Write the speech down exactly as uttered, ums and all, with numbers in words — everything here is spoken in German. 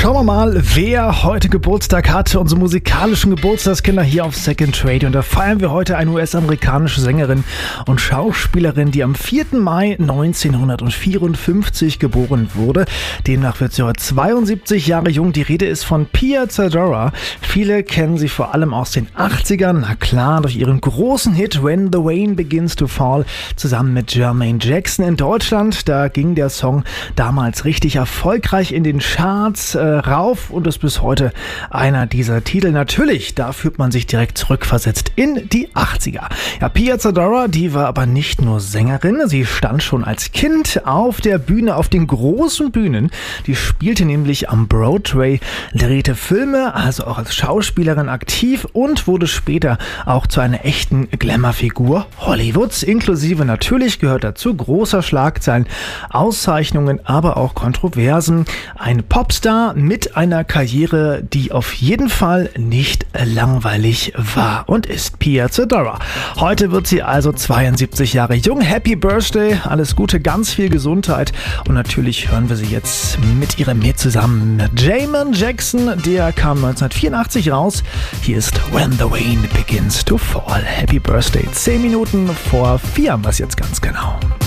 Schauen wir mal, wer heute Geburtstag hat. Unsere musikalischen Geburtstagskinder hier auf Second Radio. Und da feiern wir heute eine U S-amerikanische Sängerin und Schauspielerin, die am vierten Mai neunzehnhundertvierundfünfzig geboren wurde. Demnach wird sie heute zweiundsiebzig Jahre jung. Die Rede ist von Pia Zadora. Viele kennen sie vor allem aus den achtzigern. Na klar, durch ihren großen Hit When the Rain Begins to Fall zusammen mit Jermaine Jackson in Deutschland. Da ging der Song damals richtig erfolgreich in den Charts äh, rauf und ist bis heute einer dieser Titel. Natürlich, da fühlt man sich direkt zurückversetzt in die achtziger. Ja, Pia Zadora, die war aber nicht nur Sängerin, sie stand schon als Kind auf der Bühne, auf den großen Bühnen. Die spielte nämlich am Broadway, drehte Filme, also auch als Schauspielerin aktiv und wurde später auch zu einer echten Glamour-Figur Hollywoods, inklusive natürlich gehört dazu großer Schlagzeilen, Auszeichnungen, aber auch Kontroversen. Ein Popstar mit einer Karriere, die auf jeden Fall nicht langweilig war und ist Pia Zadora. Heute wird sie also zweiundsiebzig Jahre jung. Happy Birthday, alles Gute, ganz viel Gesundheit und natürlich hören wir sie jetzt mit ihrem Hit zusammen. Jermaine Jackson, der kam neunzehnhundertvierundachtzig raus. Hier ist When the Rain Begins to Fall. Happy Birthday, zehn Minuten vor vier haben wir es jetzt ganz genau.